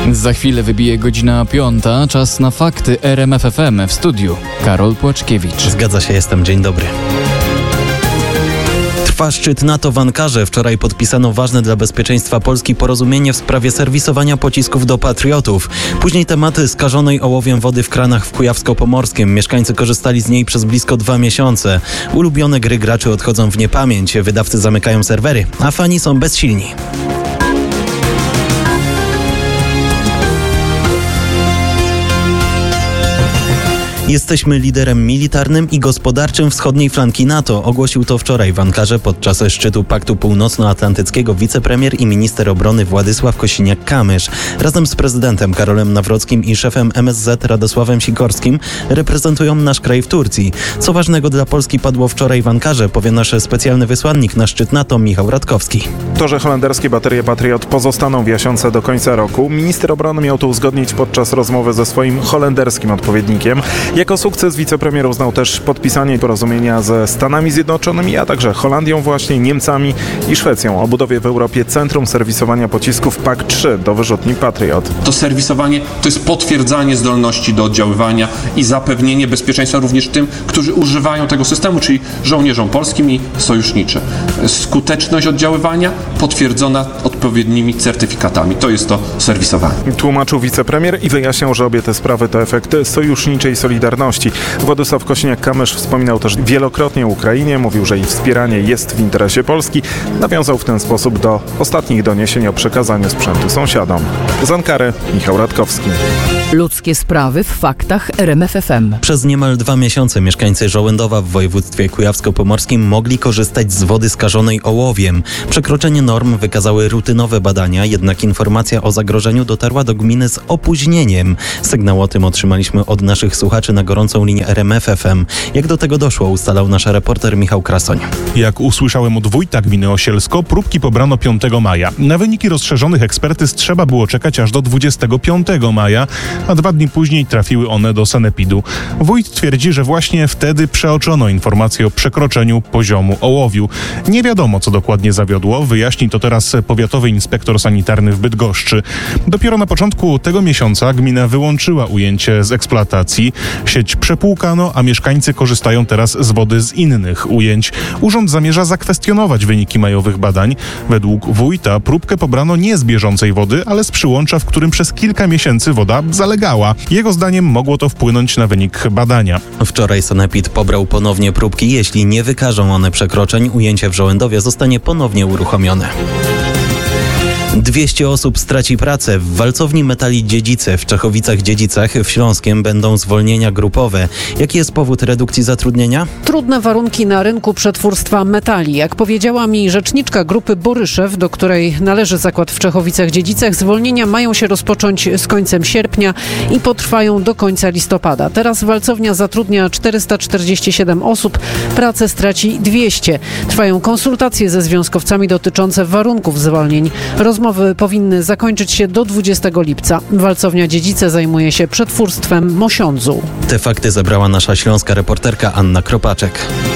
Za chwilę wybije godzina 5. Czas na fakty RMF FM. W studiu Karol Płaczkiewicz. Zgadza się, jestem. Dzień dobry. Trwa szczyt NATO w Ankarze. Wczoraj podpisano ważne dla bezpieczeństwa Polski porozumienie w sprawie serwisowania pocisków do Patriotów. Później tematy skażonej ołowiem wody w kranach w Kujawsko-Pomorskiem. Mieszkańcy korzystali z niej przez blisko 2 miesiące. Ulubione gry graczy odchodzą w niepamięć. Wydawcy zamykają serwery, a fani są bezsilni. Jesteśmy liderem militarnym i gospodarczym wschodniej flanki NATO. Ogłosił to wczoraj w Ankarze podczas szczytu Paktu Północnoatlantyckiego wicepremier i minister obrony Władysław Kosiniak-Kamysz. Razem z prezydentem Karolem Nawrockim i szefem MSZ Radosławem Sikorskim reprezentują nasz kraj w Turcji. Co ważnego dla Polski padło wczoraj w Ankarze, powie nasz specjalny wysłannik na szczyt NATO Michał Radkowski. To, że holenderskie baterie Patriot pozostaną w Jasiące do końca roku, minister obrony miał to uzgodnić podczas rozmowy ze swoim holenderskim odpowiednikiem. Jako sukces wicepremier uznał też podpisanie porozumienia ze Stanami Zjednoczonymi, a także Holandią właśnie, Niemcami i Szwecją o budowie w Europie centrum serwisowania pocisków PAK-3 do wyrzutni Patriot. To serwisowanie to jest potwierdzanie zdolności do oddziaływania i zapewnienie bezpieczeństwa również tym, którzy używają tego systemu, czyli żołnierzom polskim i sojuszniczym. Skuteczność oddziaływania potwierdzona odpowiednimi certyfikatami. To jest to serwisowanie. Tłumaczył wicepremier i wyjaśniał, że obie te sprawy to efekt sojuszniczej solidarności. Władysław Kosiniak-Kamysz wspominał też wielokrotnie o Ukrainie, mówił, że jej wspieranie jest w interesie Polski. Nawiązał w ten sposób do ostatnich doniesień o przekazaniu sprzętu sąsiadom. Z Ankary Michał Radkowski. Ludzkie sprawy w faktach RMF FM. Przez niemal 2 miesiące mieszkańcy Żołędowa w województwie kujawsko-pomorskim mogli korzystać z wody skażonej ołowiem. Przekroczenie norm wykazały rutynowe badania, jednak informacja o zagrożeniu dotarła do gminy z opóźnieniem. Sygnał o tym otrzymaliśmy od naszych słuchaczy na gorącą linię RMF FM. Jak do tego doszło, ustalał nasz reporter Michał Krasoń. Jak usłyszałem od wójta gminy Osielsko, próbki pobrano 5 maja. Na wyniki rozszerzonych ekspertyz trzeba było czekać aż do 25 maja, a 2 dni później trafiły one do sanepidu. Wójt twierdzi, że właśnie wtedy przeoczono informację o przekroczeniu poziomu ołowiu. Nie wiadomo, co dokładnie zawiodło. Wyjaśni to teraz powiatowy inspektor sanitarny w Bydgoszczy. Dopiero na początku tego miesiąca gmina wyłączyła ujęcie z eksploatacji. Sieć przepłukano, a mieszkańcy korzystają teraz z wody z innych ujęć. Urząd zamierza zakwestionować wyniki majowych badań. Według wójta próbkę pobrano nie z bieżącej wody, ale z przyłącza, w którym przez kilka miesięcy woda zalegała. Jego zdaniem mogło to wpłynąć na wynik badania. Wczoraj sanepid pobrał ponownie próbki. Jeśli nie wykażą one przekroczeń, ujęcie w Żołędowie zostanie ponownie uruchomione. 200 osób straci pracę. W walcowni metali Dziedzice w Czechowicach-Dziedzicach w Śląskiem będą zwolnienia grupowe. Jaki jest powód redukcji zatrudnienia? Trudne warunki na rynku przetwórstwa metali. Jak powiedziała mi rzeczniczka grupy Boryszew, do której należy zakład w Czechowicach-Dziedzicach, zwolnienia mają się rozpocząć z końcem sierpnia i potrwają do końca listopada. Teraz walcownia zatrudnia 447 osób, pracę straci 200. Trwają konsultacje ze związkowcami dotyczące warunków zwolnień. Rozmowy powinny zakończyć się do 20 lipca. Walcownia Dziedzice zajmuje się przetwórstwem mosiądzu. Te fakty zebrała nasza śląska reporterka Anna Kropaczek.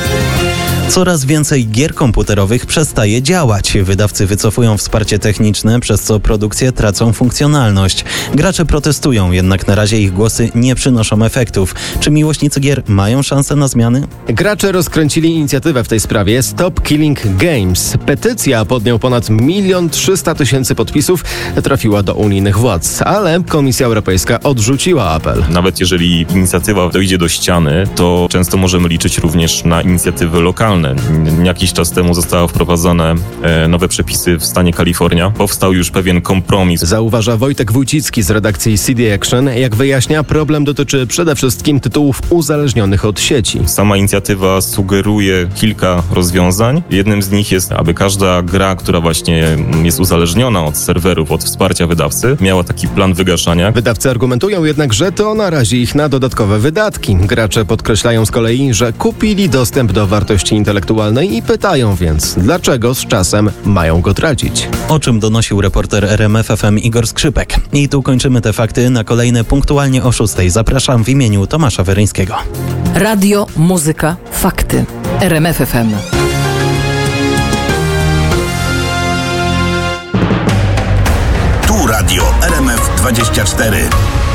Coraz więcej gier komputerowych przestaje działać. Wydawcy wycofują wsparcie techniczne, przez co produkcje tracą funkcjonalność. Gracze protestują, jednak na razie ich głosy nie przynoszą efektów. Czy miłośnicy gier mają szansę na zmiany? Gracze rozkręcili inicjatywę w tej sprawie Stop Killing Games. Petycja podnią ponad 1 300 000 podpisów, trafiła do unijnych władz, ale Komisja Europejska odrzuciła apel. Nawet jeżeli inicjatywa dojdzie do ściany, to często możemy liczyć również na inicjatywy lokalne. Jakiś czas temu zostały wprowadzone nowe przepisy w stanie Kalifornia. Powstał już pewien kompromis. Zauważa Wojtek Wójcicki z redakcji CD Action. Jak wyjaśnia, problem dotyczy przede wszystkim tytułów uzależnionych od sieci. Sama inicjatywa sugeruje kilka rozwiązań. Jednym z nich jest, aby każda gra, która właśnie jest uzależniona od serwerów, od wsparcia wydawcy, miała taki plan wygaszania. Wydawcy argumentują jednak, że to narazi ich na dodatkowe wydatki. Gracze podkreślają z kolei, że kupili dostęp do wartości intelektualnej i pytają więc, dlaczego z czasem mają go tracić. O czym donosił reporter RMF FM Igor Skrzypek. I tu kończymy te fakty. Na kolejne punktualnie o 6. Zapraszam w imieniu Tomasza Weryńskiego. Radio, muzyka, fakty. RMF FM. Tu Radio RMF24.